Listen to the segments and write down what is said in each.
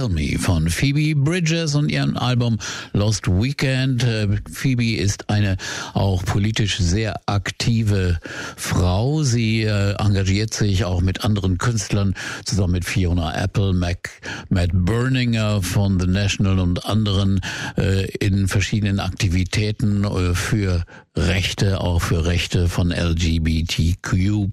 Tell Me von Phoebe Bridgers und ihrem Album Lost Weekend. Phoebe ist eine auch politisch sehr aktive Frau. Sie engagiert sich auch mit anderen Künstlern, zusammen mit Fiona Apple, Matt Berninger von The National und anderen in verschiedenen Aktivitäten für Rechte, auch für Rechte von LGBTQ+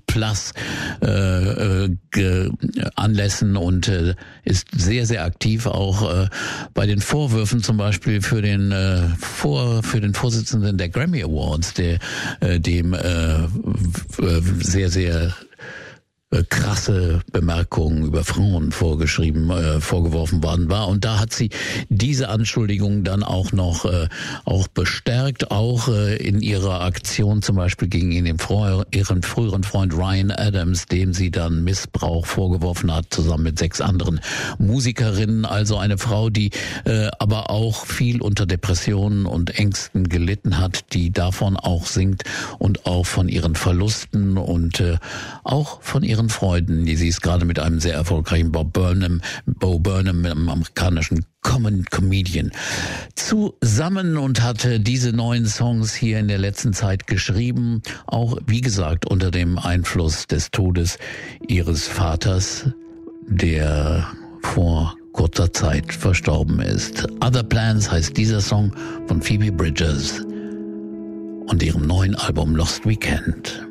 Anlässen und ist sehr, sehr aktiv auch bei den Vorwürfen zum Beispiel für den Vorsitzenden der Grammy Awards, dem sehr, sehr krasse Bemerkungen über Frauen vorgeworfen worden war. Und da hat sie diese Anschuldigung dann auch noch bestärkt, auch in ihrer Aktion zum Beispiel gegen ihren früheren Freund Ryan Adams, dem sie dann Missbrauch vorgeworfen hat, zusammen mit 6 anderen Musikerinnen. Also eine Frau, die aber auch viel unter Depressionen und Ängsten gelitten hat, die davon auch singt und auch von ihren Verlusten und auch von ihren Freuden. Sie ist gerade mit einem sehr erfolgreichen Bo Burnham, einem amerikanischen Comedian, zusammen und hatte diese 9 Songs hier in der letzten Zeit geschrieben, auch wie gesagt unter dem Einfluss des Todes ihres Vaters, der vor kurzer Zeit verstorben ist. Other Plans heißt dieser Song von Phoebe Bridgers und ihrem neuen Album Lost Weekend.